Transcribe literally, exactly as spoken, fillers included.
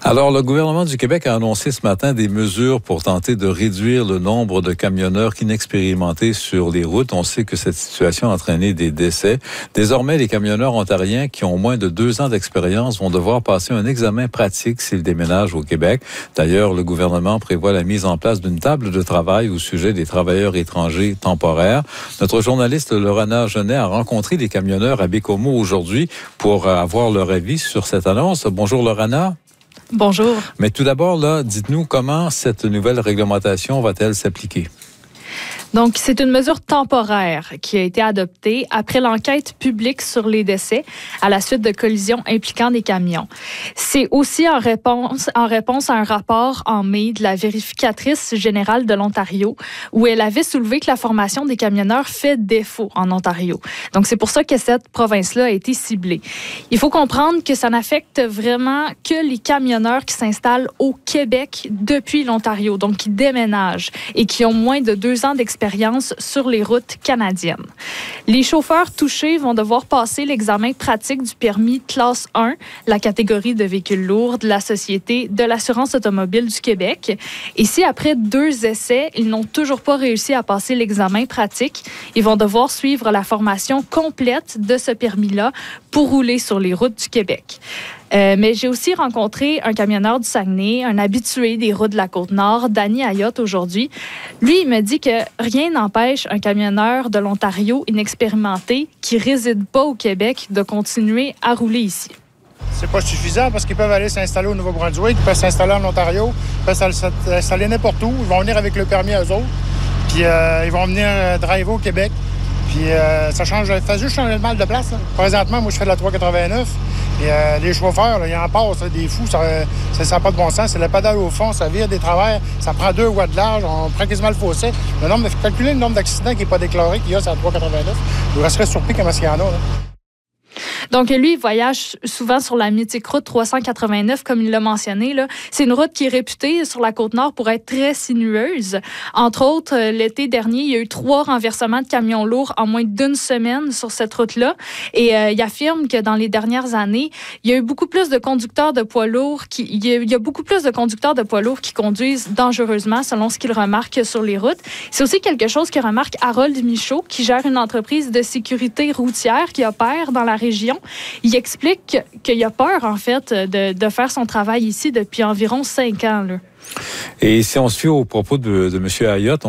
Alors, le gouvernement du Québec a annoncé ce matin des mesures pour tenter de réduire le nombre de camionneurs inexpérimentés sur les routes. On sait que cette situation a entraîné des décès. Désormais, les camionneurs ontariens qui ont moins de deux ans d'expérience vont devoir passer un examen pratique s'ils déménagent au Québec. D'ailleurs, le gouvernement prévoit la mise en place d'une table de travail au sujet des travailleurs étrangers temporaires. Notre journaliste Lorana Genet a rencontré les camionneurs à Bécomo aujourd'hui pour avoir leur avis sur cette annonce. Bonjour Lorana. Bonjour. Mais tout d'abord, là, dites-nous comment cette nouvelle réglementation va-t-elle s'appliquer? Donc, c'est une mesure temporaire qui a été adoptée après l'enquête publique sur les décès à la suite de collisions impliquant des camions. C'est aussi en réponse, en réponse à un rapport en mai de la vérificatrice générale de l'Ontario où elle avait soulevé que la formation des camionneurs fait défaut en Ontario. Donc, c'est pour ça que cette province-là a été ciblée. Il faut comprendre que ça n'affecte vraiment que les camionneurs qui s'installent au Québec depuis l'Ontario, donc qui déménagent et qui ont moins de deux ans d'expérience sur les routes canadiennes. Les chauffeurs touchés vont devoir passer l'examen pratique du permis classe un, la catégorie de véhicules lourds de la Société de l'assurance automobile du Québec. Et si après deux essais, ils n'ont toujours pas réussi à passer l'examen pratique, ils vont devoir suivre la formation complète de ce permis-là pour rouler sur les routes du Québec. Euh, mais j'ai aussi rencontré un camionneur du Saguenay, un habitué des routes de la Côte-Nord, Danny Ayotte, aujourd'hui. Lui, il me dit que rien n'empêche un camionneur de l'Ontario inexpérimenté qui réside pas au Québec de continuer à rouler ici. C'est pas suffisant parce qu'ils peuvent aller s'installer au Nouveau-Brunswick, ils peuvent s'installer en Ontario, ils peuvent s'installer n'importe où. Ils vont venir avec le permis à eux autres, puis euh, ils vont venir euh, driver au Québec. Puis euh, ça change, ça fait juste changer le mal de place. Là. Présentement, moi, je fais de la trois quatre-vingt-neuf. Et euh, les chauffeurs, là, ils en passent, là, des fous, ça n'a pas de bon sens. C'est le pédale au fond, ça vire des travers, ça prend deux watts de large, on prend quasiment le fossé. Le nombre, calculer le nombre d'accidents qui n'est pas déclaré qu'il y a sur la trois quatre-vingt-neuf. Je resterais surpris comment il y en a. Là. Donc, lui, il voyage souvent sur la mythique route trois cent quatre-vingt-neuf, comme il l'a mentionné. Là. C'est une route qui est réputée sur la Côte-Nord pour être très sinueuse. Entre autres, l'été dernier, il y a eu trois renversements de camions lourds en moins d'une semaine sur cette route-là. Et euh, il affirme que dans les dernières années, il y a eu beaucoup plus de conducteurs de poids lourds qui, il y a, il y a beaucoup plus de conducteurs de poids lourds qui conduisent dangereusement, selon ce qu'il remarque sur les routes. C'est aussi quelque chose que remarque Harold Michaud, qui gère une entreprise de sécurité routière qui opère dans la région. Il explique qu'il a peur, en fait, de, de faire son travail ici depuis environ cinq ans. Là. Et si on se fie au propos de, de M. Ayotte,